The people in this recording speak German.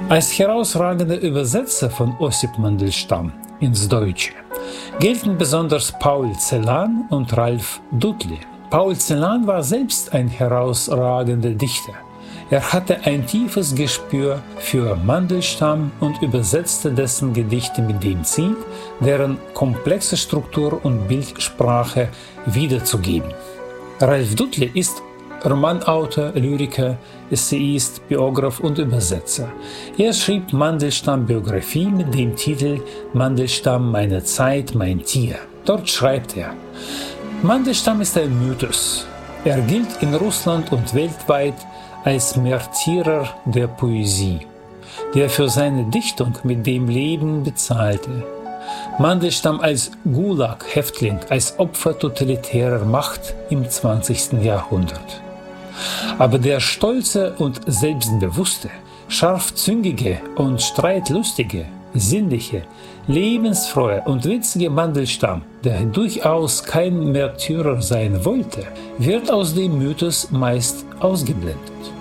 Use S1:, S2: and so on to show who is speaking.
S1: Als herausragender Übersetzer von Ossip Mandelstam ins Deutsche gelten besonders Paul Celan und Ralf Dudley. Paul Celan war selbst ein herausragender Dichter. Er hatte ein tiefes Gespür für Mandelstam und übersetzte dessen Gedichte mit dem Ziel, deren komplexe Struktur und Bildsprache wiederzugeben. Ralf Dudley ist Romanautor, Lyriker, Essayist, Biograf und Übersetzer. Er schrieb Mandelstam-Biografie mit dem Titel Mandelstam, meine Zeit, mein Tier. Dort schreibt er: Mandelstam ist ein Mythos. Er gilt in Russland und weltweit als Märtyrer der Poesie, der für seine Dichtung mit dem Leben bezahlte. Mandelstam als Gulag-Häftling, als Opfer totalitärer Macht im 20. Jahrhundert. Aber der stolze und selbstbewusste, scharfzüngige und streitlustige, sinnliche, lebensfrohe und witzige Mandelstam, der durchaus kein Märtyrer sein wollte, wird aus dem Mythos meist ausgeblendet.